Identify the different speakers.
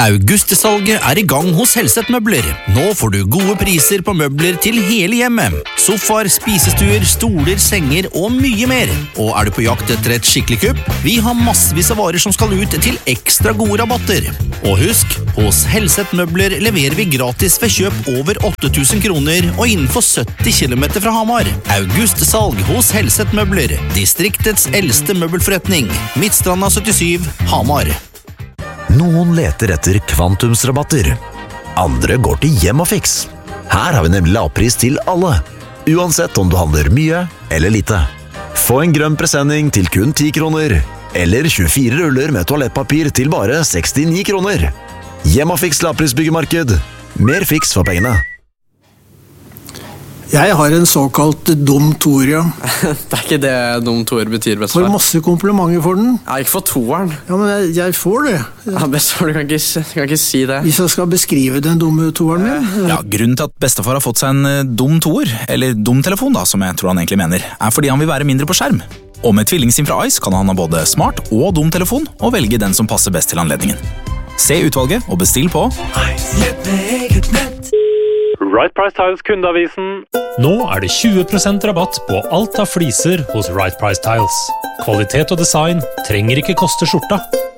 Speaker 1: Augustsalget I gang hos Helseth Møbler. Nå får du gode priser på møbler til hele hjemmet. Sofaer, spisestuer, stoler, senger og mye mer. Og du på jakt etter et skikkelig kupp? Vi har massevis av varer som skal ut til ekstra gode rabatter. Og husk, hos Helseth Møbler leverer vi gratis ved kjøp over 8.000 kroner og innenfor 70 km fra Hamar. Augustsalg hos Helseth Møbler. Distriktets eldste møbelforretning. Midtstranda 77, Hamar.
Speaker 2: Noen leter etter kvantumsrabatter. Andre går til Hjem og Fiks. Her har vi nemlig lavpris til alle, uansett om du handler mye eller lite. Få en grønn presenning til kun 10 kroner, eller 24 ruller med toalettpapir til bare 69 kroner. Hjem og Fiks lavprisbyggemarked. Mer fiks for pengene.
Speaker 3: Jeg har en såkalt dum toer, ja.
Speaker 4: Det ikke det dum toer betyr, bestefar.
Speaker 3: Får masse komplimenter for den.
Speaker 4: Ja, ikke for toeren.
Speaker 3: Ja, men jeg får det.
Speaker 4: Ja, bestefar, du kan ikke si det.
Speaker 3: Hvis jeg skal beskrive den dumme toeren min.
Speaker 5: Ja, grunnen til at bestefar har fått seg en dum toer, eller dum telefon da, som jeg tror han egentlig mener, fordi han vil være mindre på skjerm. Og med tvillingsim fra Ice kan han ha både smart og dum telefon, og velge den som passer best til anledningen. Se utvalget og bestill på
Speaker 6: Right Price Tiles kundeavisen.
Speaker 7: Nå det 20% rabatt på alt av fliser hos Right Price Tiles. Kvalitet og design trenger ikke koste skjorta.